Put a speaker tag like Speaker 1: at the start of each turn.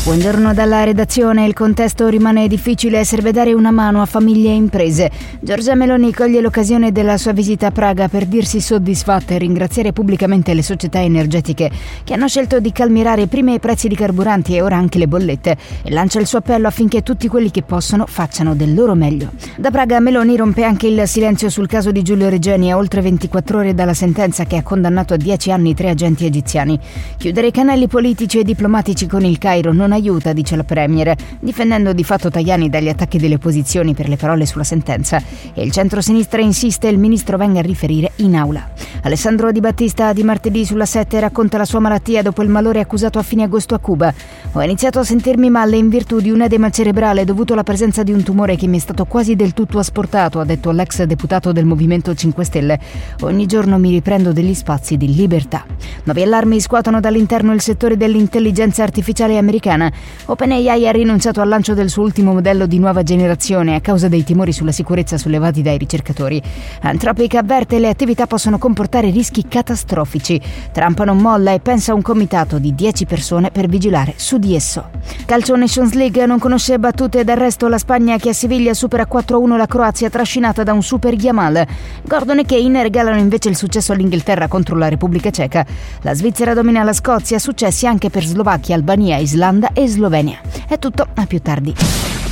Speaker 1: Buongiorno dalla redazione. Il contesto rimane difficile e serve dare una mano a famiglie e imprese. Giorgia Meloni coglie l'occasione della sua visita a Praga per dirsi soddisfatta e ringraziare pubblicamente le società energetiche che hanno scelto di calmierare prima i prezzi di carburanti e ora anche le bollette, e lancia il suo appello affinché tutti quelli che possono facciano del loro meglio. Da Praga Meloni rompe anche il silenzio sul caso di Giulio Regeni a oltre 24 ore dalla sentenza che ha condannato a 10 anni 3 agenti egiziani. Chiudere i canali politici e diplomatici con il Cairo non aiuta, dice la Premier, difendendo di fatto Tajani dagli attacchi delle opposizioni per le parole sulla sentenza, e il centro-sinistra insiste il ministro venga a riferire in aula. Alessandro Di Battista di martedì sulla 7 racconta la sua malattia dopo il malore accusato a fine agosto a Cuba. Ho iniziato a sentirmi male in virtù di un edema cerebrale dovuto alla presenza di un tumore che mi è stato quasi del tutto asportato, ha detto l'ex deputato del Movimento 5 Stelle. Ogni giorno mi riprendo degli spazi di libertà. Nuovi allarmi scuotono dall'interno il settore dell'intelligenza artificiale americana. OpenAI ha rinunciato al lancio del suo ultimo modello di nuova generazione a causa dei timori sulla sicurezza sollevati dai ricercatori. Anthropic avverte le attività possono comportare rischi catastrofici. Trump non molla e pensa a un comitato di 10 persone per vigilare su di esso. Calcio Nations League non conosce battute d'arresto la Spagna che a Siviglia supera 4-1 la Croazia trascinata da un super Yamal. Gordon e Kane regalano invece il successo all'Inghilterra contro la Repubblica Ceca. La Svizzera domina la Scozia, successi anche per Slovacchia, Albania, Islanda e Slovenia. È tutto, a più tardi.